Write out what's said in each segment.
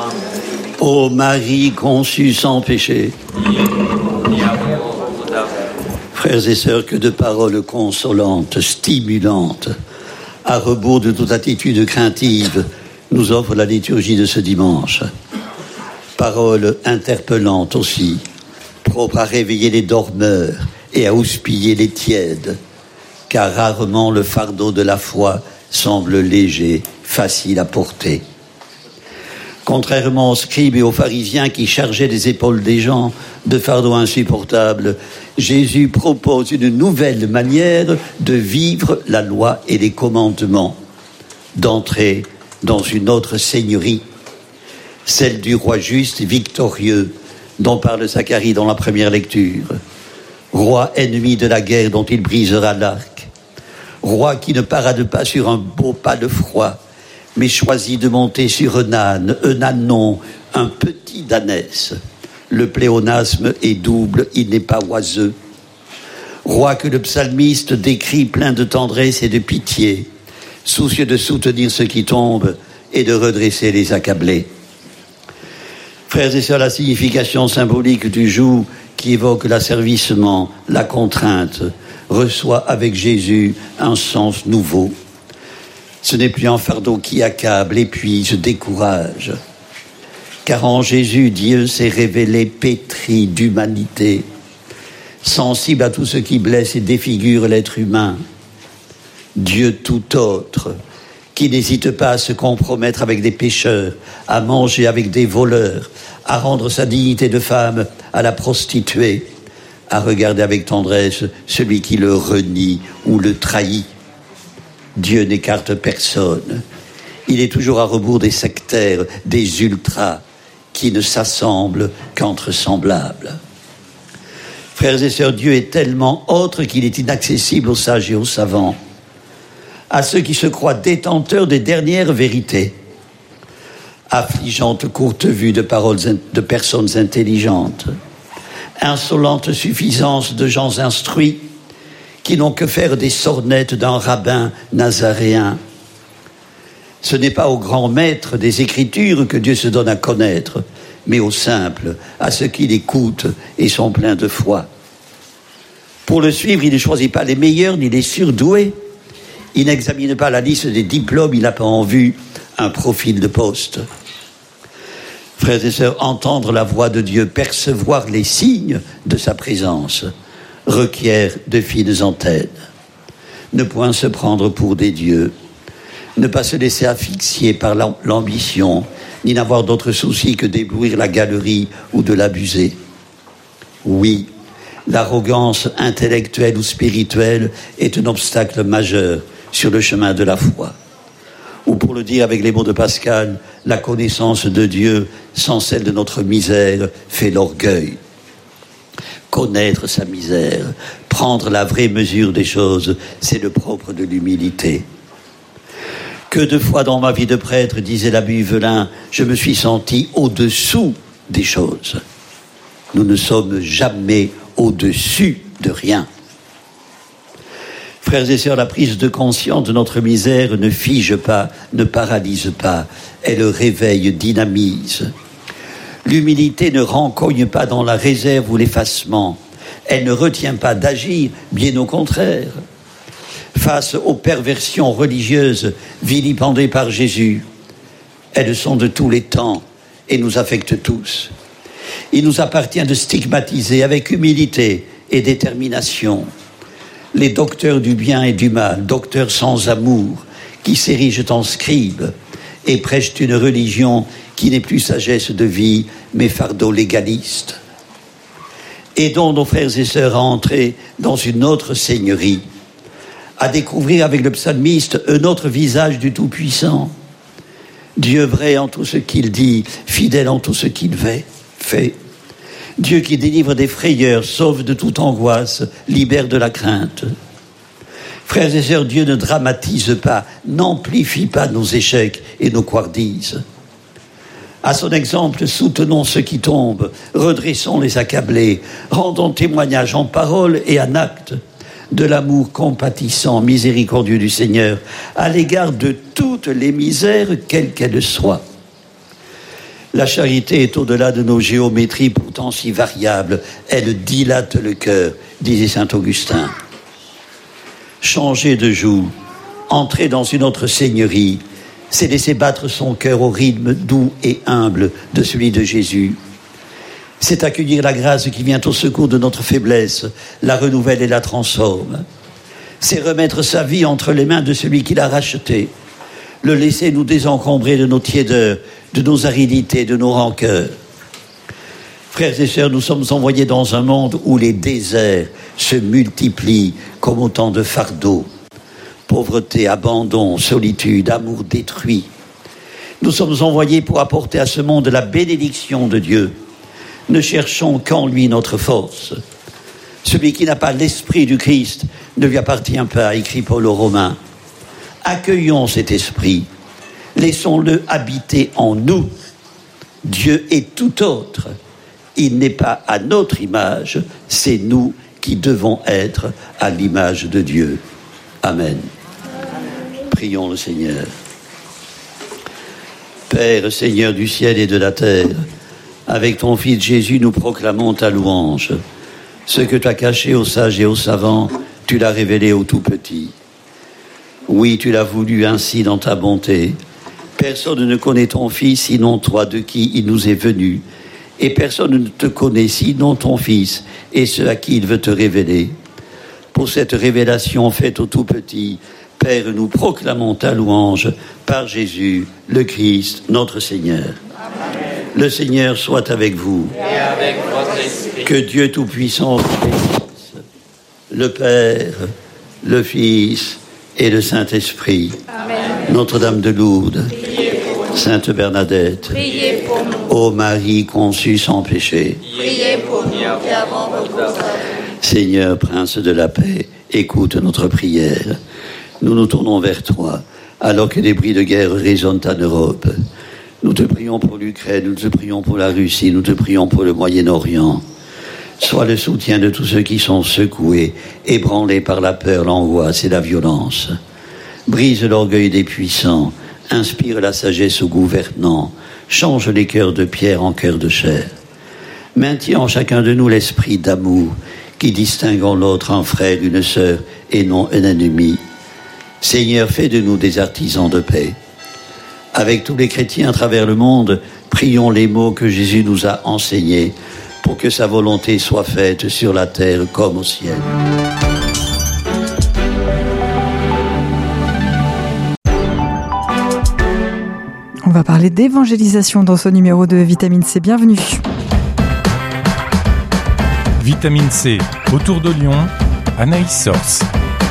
Ô Marie conçue sans péché, frères et sœurs, que de paroles consolantes, stimulantes, à rebours de toute attitude craintive, nous offre la liturgie de ce dimanche. Paroles interpellantes aussi, propres à réveiller les dormeurs et à houspiller les tièdes, car rarement le fardeau de la foi semble léger, facile à porter. Contrairement aux scribes et aux pharisiens qui chargeaient les épaules des gens de fardeaux insupportables, Jésus propose une nouvelle manière de vivre la loi et les commandements, d'entrer dans une autre seigneurie, celle du roi juste et victorieux dont parle Zacharie dans la première lecture. Roi ennemi de la guerre dont il brisera l'arc. Roi qui ne parade pas sur un beau pas de froid, mais choisit de monter sur un âne non, un petit ânesse. Le pléonasme est double, il n'est pas oiseux. Roi que le psalmiste décrit plein de tendresse et de pitié, soucieux de soutenir ceux qui tombent et de redresser les accablés. Frères et sœurs, la signification symbolique du joug qui évoque l'asservissement, la contrainte, reçoit avec Jésus un sens nouveau. Ce n'est plus un fardeau qui accable, épuise, décourage. Car en Jésus, Dieu s'est révélé pétri d'humanité, sensible à tout ce qui blesse et défigure l'être humain. Dieu tout autre, qui n'hésite pas à se compromettre avec des pécheurs, à manger avec des voleurs, à rendre sa dignité de femme à la prostituée, à regarder avec tendresse celui qui le renie ou le trahit. Dieu n'écarte personne. Il est toujours à rebours des sectaires, des ultras, qui ne s'assemblent qu'entre semblables. Frères et sœurs, Dieu est tellement autre qu'il est inaccessible aux sages et aux savants, à ceux qui se croient détenteurs des dernières vérités. Affligeante courte vue de paroles de personnes intelligentes, insolente suffisance de gens instruits, qui n'ont que faire des sornettes d'un rabbin nazaréen. Ce n'est pas aux grands maîtres des Écritures que Dieu se donne à connaître, mais aux simples, à ceux qui l'écoutent et sont pleins de foi. Pour le suivre, il ne choisit pas les meilleurs ni les surdoués. Il n'examine pas la liste des diplômes, il n'a pas en vue un profil de poste. Frères et sœurs, entendre la voix de Dieu, percevoir les signes de sa présence, requiert de fines antennes. Ne point se prendre pour des dieux, ne pas se laisser asphyxier par l'ambition, ni n'avoir d'autre souci que d'éblouir la galerie ou de l'abuser. Oui, l'arrogance intellectuelle ou spirituelle est un obstacle majeur sur le chemin de la foi. Ou pour le dire avec les mots de Pascal, la connaissance de Dieu sans celle de notre misère fait l'orgueil. Connaître sa misère, prendre la vraie mesure des choses, c'est le propre de l'humilité. Que de fois dans ma vie de prêtre, disait l'abbé Huvelin, je me suis senti au-dessous des choses. Nous ne sommes jamais au-dessus de rien. Frères et sœurs, la prise de conscience de notre misère ne fige pas, ne paralyse pas, elle réveille, dynamise. L'humilité ne rencogne pas dans la réserve ou l'effacement. Elle ne retient pas d'agir, bien au contraire. Face aux perversions religieuses vilipendées par Jésus, elles sont de tous les temps et nous affectent tous. Il nous appartient de stigmatiser avec humilité et détermination les docteurs du bien et du mal, docteurs sans amour, qui s'érigent en scribes et prêchent une religion qui n'est plus sagesse de vie, mais fardeau légaliste. Aidons nos frères et sœurs à entrer dans une autre seigneurie, à découvrir avec le psalmiste un autre visage du Tout-Puissant. Dieu vrai en tout ce qu'il dit, fidèle en tout ce qu'il fait. Dieu qui délivre des frayeurs, sauve de toute angoisse, libère de la crainte. Frères et sœurs, Dieu ne dramatise pas, n'amplifie pas nos échecs et nos couardises. À son exemple, soutenons ceux qui tombent, redressons les accablés, rendons témoignage en parole et en acte de l'amour compatissant, miséricordieux du Seigneur à l'égard de toutes les misères, quelles qu'elles soient. La charité est au-delà de nos géométries pourtant si variables. Elle dilate le cœur, disait saint Augustin. Changer de joug, entrer dans une autre seigneurie, c'est laisser battre son cœur au rythme doux et humble de celui de Jésus. C'est accueillir la grâce qui vient au secours de notre faiblesse, la renouvelle et la transforme. C'est remettre sa vie entre les mains de celui qui l'a racheté, le laisser nous désencombrer de nos tiédeurs, de nos aridités, de nos rancœurs. Frères et sœurs, nous sommes envoyés dans un monde où les déserts se multiplient comme autant de fardeaux. Pauvreté, abandon, solitude, amour détruit. Nous sommes envoyés pour apporter à ce monde la bénédiction de Dieu. Ne cherchons qu'en lui notre force. Celui qui n'a pas l'esprit du Christ ne lui appartient pas, écrit Paul aux Romains. Accueillons cet esprit. Laissons-le habiter en nous. Dieu est tout autre. Il n'est pas à notre image, c'est nous qui devons être à l'image de Dieu. Amen. Prions le Seigneur. Père, Seigneur du ciel et de la terre, avec ton Fils Jésus, nous proclamons ta louange. Ce que tu as caché aux sages et aux savants, tu l'as révélé aux tout petits. Oui, tu l'as voulu ainsi dans ta bonté. Personne ne connaît ton Fils sinon toi, de qui il nous est venu. Et personne ne te connaît sinon ton Fils et ceux à qui il veut te révéler. Pour cette révélation faite aux tout petits, Père, nous proclamons ta louange par Jésus, le Christ, notre Seigneur. Amen. Le Seigneur soit avec vous. Et avec votre esprit. Que Dieu Tout-Puissant vous bénisse, le Père, le Fils et le Saint-Esprit. Amen. Notre-Dame de Lourdes, Sainte Bernadette, priez pour nous. Ô Marie conçue sans péché, priez pour nous qui avons recours à vous. Seigneur, Prince de la paix, écoute notre prière. Nous nous tournons vers toi, alors que des bruits de guerre résonnent en Europe. Nous te prions pour l'Ukraine, nous te prions pour la Russie, nous te prions pour le Moyen-Orient. Sois le soutien de tous ceux qui sont secoués, ébranlés par la peur, l'angoisse et la violence. Brise l'orgueil des puissants, inspire la sagesse aux gouvernants, change les cœurs de pierre en cœurs de chair. Maintiens en chacun de nous l'esprit d'amour qui distingue en l'autre un frère, une sœur et non un ennemi. Seigneur, fais de nous des artisans de paix. Avec tous les chrétiens à travers le monde, prions les mots que Jésus nous a enseignés pour que sa volonté soit faite sur la terre comme au ciel. On va parler d'évangélisation dans ce numéro de Vitamine C. Bienvenue. Vitamine C, autour de Lyon, Anaïs Sors.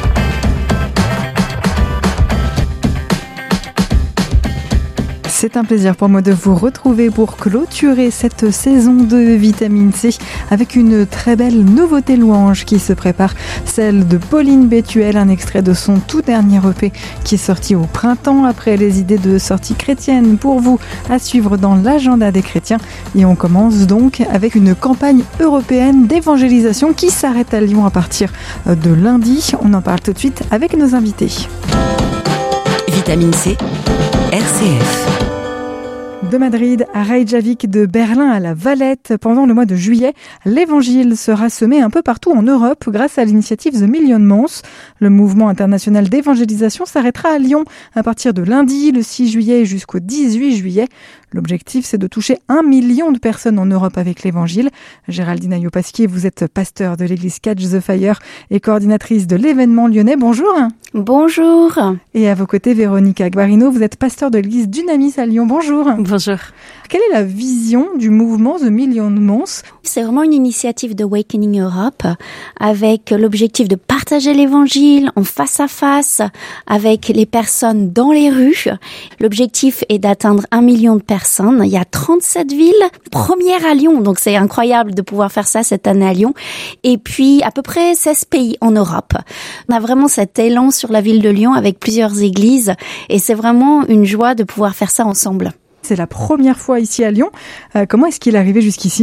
C'est un plaisir pour moi de vous retrouver pour clôturer cette saison de Vitamine C avec une très belle nouveauté louange qui se prépare, celle de Pauline Bétuel, un extrait de son tout dernier EP qui est sorti au printemps après les idées de sortie chrétienne pour vous à suivre dans l'agenda des chrétiens. Et on commence donc avec une campagne européenne d'évangélisation qui s'arrête à Lyon à partir de lundi. On en parle tout de suite avec nos invités. Vitamine C, RCF. De Madrid à Reykjavik, de Berlin à la Valette, pendant le mois de juillet, l'évangile sera semé un peu partout en Europe grâce à l'initiative The Million Months. Le mouvement international d'évangélisation s'arrêtera à Lyon à partir de lundi, le 6 juillet jusqu'au 18 juillet. L'objectif, c'est de toucher 1 million de personnes en Europe avec l'évangile. Géraldine Ayopasquier, vous êtes pasteur de l'église Catch the Fire et coordinatrice de l'événement lyonnais. Bonjour. Bonjour. Et à vos côtés, Véronique Agbarino, vous êtes pasteur de l'église Dunamis à Lyon. Bonjour. Bonjour. Quelle est la vision du mouvement The Million Months ? C'est vraiment une initiative d'Awakening Europe avec l'objectif de partager l'évangile en face à face avec les personnes dans les rues. L'objectif est d'atteindre 1 million de personnes. Il y a 37 villes, première à Lyon, donc c'est incroyable de pouvoir faire ça cette année à Lyon. Et puis à peu près 16 pays en Europe. On a vraiment cet élan sur la ville de Lyon avec plusieurs églises et c'est vraiment une joie de pouvoir faire ça ensemble. C'est la première fois ici à Lyon. Comment est-ce qu'il est arrivé jusqu'ici ?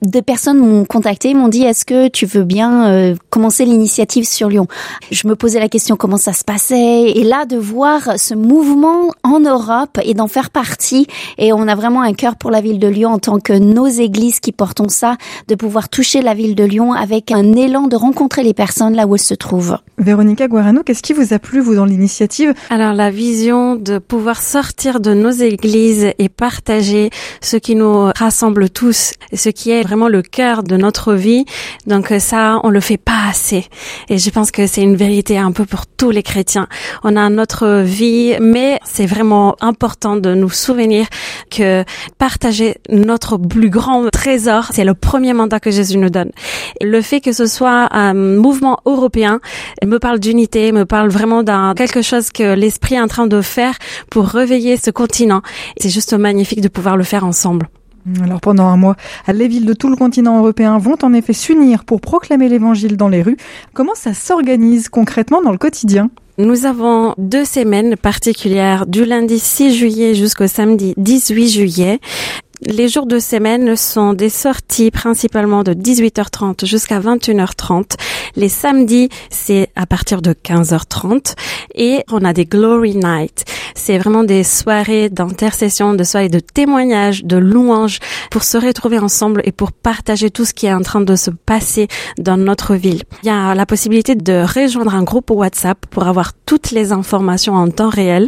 des personnes m'ont contacté, m'ont dit est-ce que tu veux bien commencer l'initiative sur Lyon. Je me posais la question comment ça se passait et là de voir ce mouvement en Europe et d'en faire partie et on a vraiment un cœur pour la ville de Lyon en tant que nos églises qui portons ça, de pouvoir toucher la ville de Lyon avec un élan de rencontrer les personnes là où elles se trouvent. Véronica Guarano, qu'est-ce qui vous a plu vous dans l'initiative? Alors la vision de pouvoir sortir de nos églises et partager ce qui nous rassemble tous, ce qui est vraiment le cœur de notre vie. Donc ça, on le fait pas assez. Et je pense que c'est une vérité un peu pour tous les chrétiens. On a notre vie, mais c'est vraiment important de nous souvenir que partager notre plus grand trésor, c'est le premier mandat que Jésus nous donne. Le fait que ce soit un mouvement européen me parle d'unité, me parle vraiment d'un quelque chose que l'Esprit est en train de faire pour réveiller ce continent. C'est juste magnifique de pouvoir le faire ensemble. Alors pendant un mois, les villes de tout le continent européen vont en effet s'unir pour proclamer l'évangile dans les rues. Comment ça s'organise concrètement dans le quotidien ? Nous avons 2 semaines particulières, du lundi 6 juillet jusqu'au samedi 18 juillet. Les jours de semaine sont des sorties principalement de 18h30 jusqu'à 21h30. Les samedis, c'est à partir de 15h30. Et on a des Glory Night. C'est vraiment des soirées d'intercession, de soirées de témoignages, de louanges pour se retrouver ensemble et pour partager tout ce qui est en train de se passer dans notre ville. Il y a la possibilité de rejoindre un groupe WhatsApp pour avoir toutes les informations en temps réel.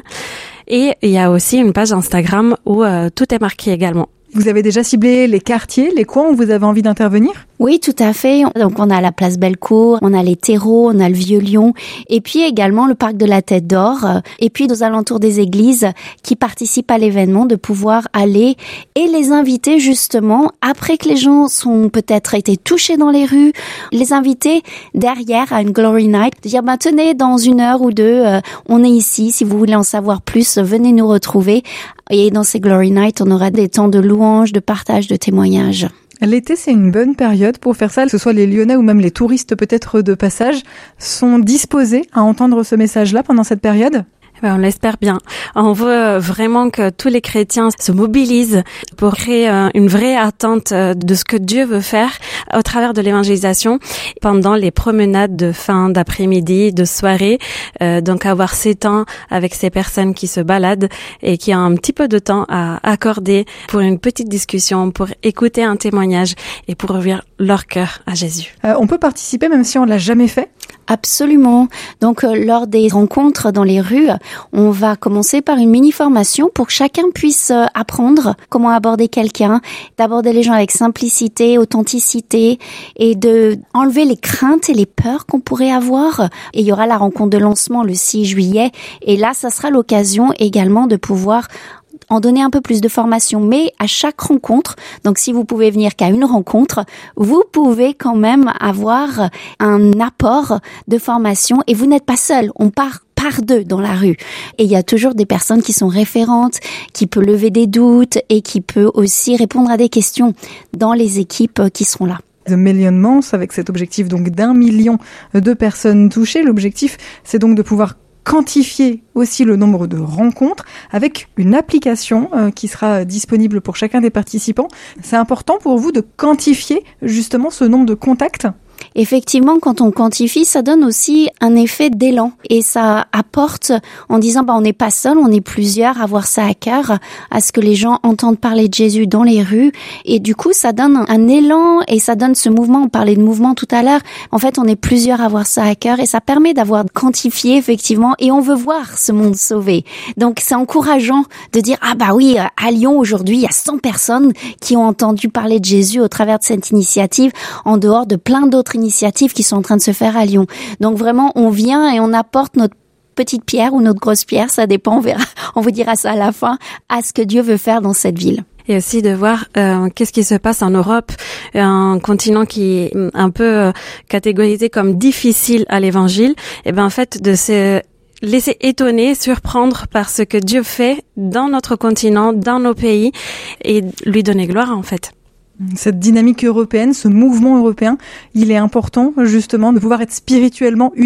Et il y a aussi une page Instagram où tout est marqué également. Vous avez déjà ciblé les quartiers, les coins où vous avez envie d'intervenir ? Oui, tout à fait. Donc, on a la place Bellecour, on a les terreaux, on a le Vieux-Lyon, et puis également le parc de la Tête d'Or, et puis aux alentours des églises qui participent à l'événement, de pouvoir aller et les inviter justement, après que les gens sont peut-être été touchés dans les rues, les inviter derrière à une Glory Night, de dire, tenez, dans 1 heure ou 2, on est ici, si vous voulez en savoir plus, venez nous retrouver. Et dans ces Glory Night, on aura des temps de louange, de partage, de témoignages. L'été, c'est une bonne période pour faire ça. Que ce soit les Lyonnais ou même les touristes peut-être de passage sont disposés à entendre ce message-là pendant cette période ? On l'espère bien. On veut vraiment que tous les chrétiens se mobilisent pour créer une vraie attente de ce que Dieu veut faire au travers de l'évangélisation pendant les promenades de fin d'après-midi, de soirée. Donc avoir ces temps avec ces personnes qui se baladent et qui ont un petit peu de temps à accorder pour une petite discussion, pour écouter un témoignage et pour ouvrir leur cœur à Jésus. On peut participer même si on l'a jamais fait ? Absolument. Donc, lors des rencontres dans les rues, on va commencer par une mini-formation pour que chacun puisse apprendre comment aborder quelqu'un, d'aborder les gens avec simplicité, authenticité et de enlever les craintes et les peurs qu'on pourrait avoir. Et il y aura la rencontre de lancement le 6 juillet. Et là, ça sera l'occasion également de pouvoir en donner un peu plus de formation, mais à chaque rencontre, donc si vous pouvez venir qu'à une rencontre, vous pouvez quand même avoir un apport de formation et vous n'êtes pas seul, on part par 2 dans la rue. Et il y a toujours des personnes qui sont référentes, qui peuvent lever des doutes et qui peuvent aussi répondre à des questions dans les équipes qui seront là. The Million Months, avec cet objectif donc d'1 million de personnes touchées. L'objectif, c'est donc de pouvoir quantifier aussi le nombre de rencontres avec une application qui sera disponible pour chacun des participants. C'est important pour vous de quantifier justement ce nombre de contacts ? Effectivement, quand on quantifie, ça donne aussi un effet d'élan et ça apporte en disant on n'est pas seul, on est plusieurs à avoir ça à cœur, à ce que les gens entendent parler de Jésus dans les rues et du coup ça donne un élan et ça donne ce mouvement, on parlait de mouvement tout à l'heure, en fait on est plusieurs à avoir ça à cœur et ça permet d'avoir quantifié effectivement et on veut voir ce monde sauvé. Donc c'est encourageant de dire oui, à Lyon aujourd'hui il y a 100 personnes qui ont entendu parler de Jésus au travers de cette initiative en dehors de plein d'autres initiatives qui sont en train de se faire à Lyon. Donc vraiment, on vient et on apporte notre petite pierre ou notre grosse pierre, ça dépend, on verra, on vous dira ça à la fin, à ce que Dieu veut faire dans cette ville. Et aussi de voir qu'est-ce qui se passe en Europe, un continent qui est un peu catégorisé comme difficile à l'évangile, et en fait de se laisser étonner, surprendre par ce que Dieu fait dans notre continent, dans nos pays, et lui donner gloire en fait. Cette dynamique européenne, ce mouvement européen, il est important justement de pouvoir être spirituellement unis.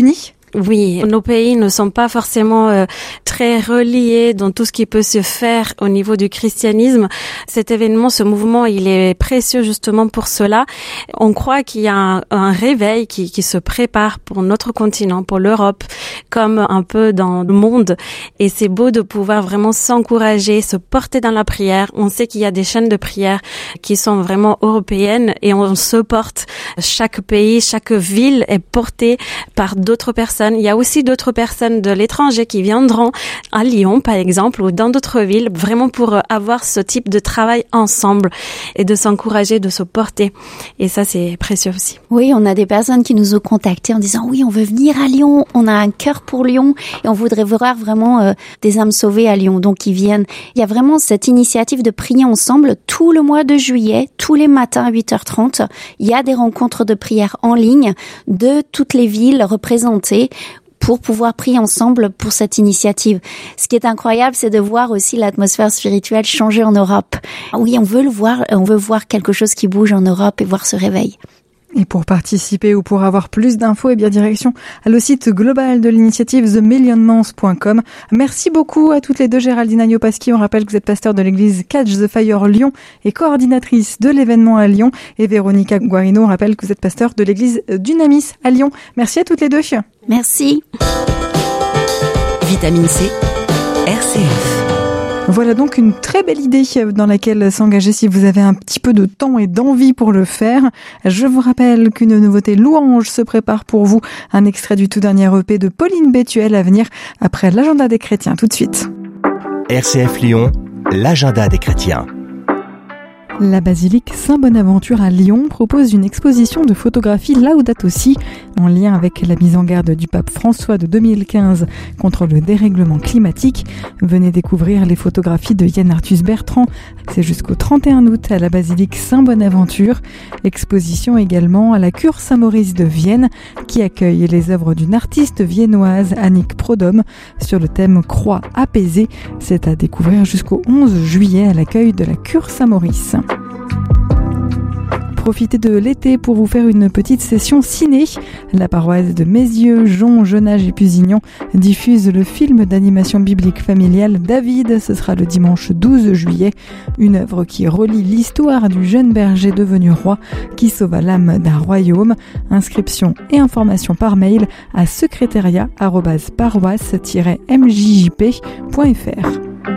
Oui, nos pays ne sont pas forcément très reliés dans tout ce qui peut se faire au niveau du christianisme. Cet événement, ce mouvement, il est précieux justement pour cela. On croit qu'il y a un réveil qui se prépare pour notre continent, pour l'Europe, comme un peu dans le monde. Et c'est beau de pouvoir vraiment s'encourager, se porter dans la prière. On sait qu'il y a des chaînes de prière qui sont vraiment européennes et on se porte. Chaque pays, chaque ville est portée par d'autres personnes. Il y a aussi d'autres personnes de l'étranger qui viendront à Lyon, par exemple, ou dans d'autres villes, vraiment pour avoir ce type de travail ensemble et de s'encourager, de se porter. Et ça, c'est précieux aussi. Oui, on a des personnes qui nous ont contactés en disant oui, on veut venir à Lyon, on a un cœur pour Lyon et on voudrait voir vraiment des âmes sauvées à Lyon. Donc, ils viennent. Il y a vraiment cette initiative de prier ensemble tout le mois de juillet, tous les matins à 8h30. Il y a des rencontres de prière en ligne de toutes les villes représentées pour pouvoir prier ensemble pour cette initiative. Ce qui est incroyable, c'est de voir aussi l'atmosphère spirituelle changer en Europe. Oui, on veut le voir, on veut voir quelque chose qui bouge en Europe et voir ce réveil. Et pour participer ou pour avoir plus d'infos, direction le site global de l'initiative themillionmans.com. Merci beaucoup à toutes les deux, Géraldine Agnopaski. On rappelle que vous êtes pasteur de l'église Catch the Fire Lyon et coordinatrice de l'événement à Lyon. Et Véronica Guarino, on rappelle que vous êtes pasteur de l'église Dunamis à Lyon. Merci à toutes les deux. Merci. Vitamine C, RCF. Voilà donc une très belle idée dans laquelle s'engager si vous avez un petit peu de temps et d'envie pour le faire. Je vous rappelle qu'une nouveauté louange se prépare pour vous. Un extrait du tout dernier EP de Pauline Bétuel à venir après l'agenda des chrétiens. Tout de suite. RCF Lyon, l'agenda des chrétiens. La basilique Saint-Bonaventure à Lyon propose une exposition de photographie Laudato Si en lien avec la mise en garde du pape François de 2015 contre le dérèglement climatique. Venez découvrir les photographies de Yann Arthus Bertrand. C'est jusqu'au 31 août à la basilique Saint-Bonaventure. Exposition également à la cure Saint-Maurice de Vienne qui accueille les œuvres d'une artiste viennoise, Annick Prodhomme, sur le thème Croix apaisée. C'est à découvrir jusqu'au 11 juillet à l'accueil de la cure Saint-Maurice. Profitez de l'été pour vous faire une petite session ciné. La paroisse de Mézieux, Jon, Jonage et Pusignan diffuse le film d'animation biblique familiale David. Ce sera le dimanche 12 juillet. Une œuvre qui relie l'histoire du jeune berger devenu roi qui sauva l'âme d'un royaume. Inscription et information par mail à secrétariat@paroisse-mjjp.fr.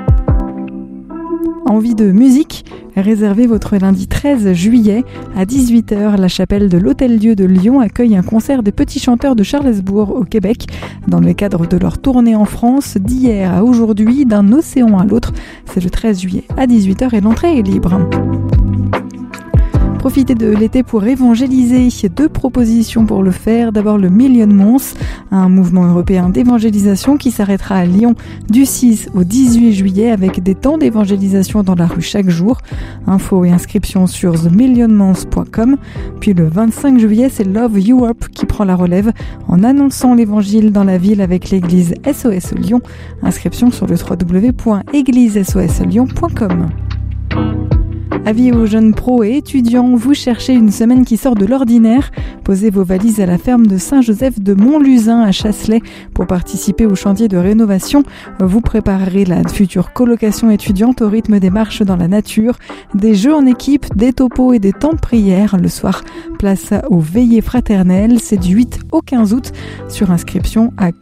Envie de musique? Réservez votre lundi 13 juillet à 18h. La chapelle de l'Hôtel-Dieu de Lyon accueille un concert des Petits Chanteurs de Charlesbourg au Québec dans le cadre de leur tournée en France d'hier à aujourd'hui, d'un océan à l'autre. C'est le 13 juillet à 18h et l'entrée est libre. Profitez de l'été pour évangéliser. 2 propositions pour le faire. D'abord le Million Months, un mouvement européen d'évangélisation qui s'arrêtera à Lyon du 6 au 18 juillet avec des temps d'évangélisation dans la rue chaque jour. Infos et inscriptions sur themillionmonths.com. Puis le 25 juillet, c'est Love Europe qui prend la relève en annonçant l'évangile dans la ville avec l'église SOS Lyon. Inscription sur le www.églisesoslyon.com. Avis aux jeunes pros et étudiants, vous cherchez une semaine qui sort de l'ordinaire. Posez vos valises à la ferme de Saint-Joseph de Montlusin à Chasselet pour participer au chantier de rénovation. Vous préparerez la future colocation étudiante au rythme des marches dans la nature, des jeux en équipe, des topos et des temps de prière. Le soir, place aux veillées fraternelles. C'est du 8 au 15 août sur inscription à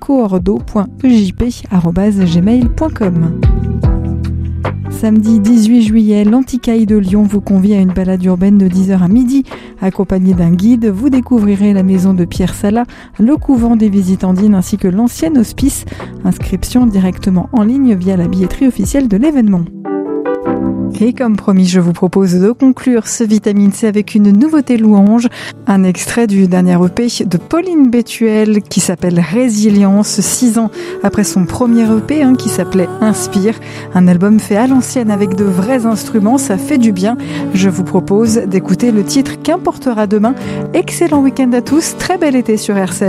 coordo.ejp@gmail.com. Samedi 18 juillet, l'Anticaille de Lyon vous convie à une balade urbaine de 10h à midi. Accompagné d'un guide, vous découvrirez la maison de Pierre Salat, le couvent des Visitandines ainsi que l'ancien hospice. Inscription directement en ligne via la billetterie officielle de l'événement. Et comme promis, je vous propose de conclure ce Vitamine C avec une nouveauté louange, un extrait du dernier EP de Pauline Bétuel qui s'appelle Résilience, 6 ans après son premier EP qui s'appelait Inspire, un album fait à l'ancienne avec de vrais instruments, ça fait du bien. Je vous propose d'écouter le titre Qu'importera demain. Excellent week-end à tous, très bel été sur RCF.